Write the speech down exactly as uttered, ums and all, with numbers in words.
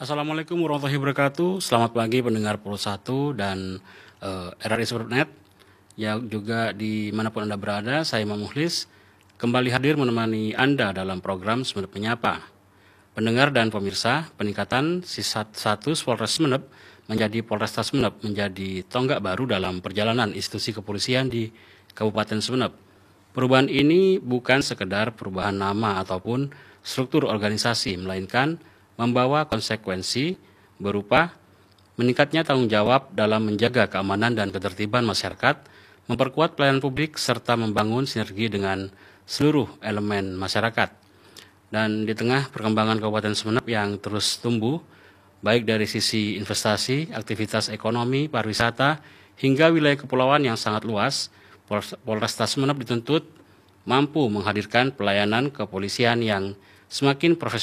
Assalamualaikum warahmatullahi wabarakatuh. Selamat pagi pendengar Pulsa satu dan uh, R R I Sport dot net. Ya juga dimanapun Anda berada, saya Imam Mukhlis kembali hadir menemani Anda dalam program Sumeneb Menyapa. Pendengar dan pemirsa, peningkatan Sisat satu Polres Sumeneb menjadi Polresta Sumeneb menjadi tonggak baru dalam perjalanan institusi kepolisian di Kabupaten Sumeneb. Perubahan ini bukan sekedar perubahan nama ataupun struktur organisasi, melainkan membawa konsekuensi berupa meningkatnya tanggung jawab dalam menjaga keamanan dan ketertiban masyarakat, memperkuat pelayanan publik, serta membangun sinergi dengan seluruh elemen masyarakat. Dan di tengah perkembangan Kabupaten Sumeneb yang terus tumbuh, baik dari sisi investasi, aktivitas ekonomi, pariwisata, hingga wilayah kepulauan yang sangat luas, Polresta Sumeneb dituntut mampu menghadirkan pelayanan kepolisian yang semakin profesional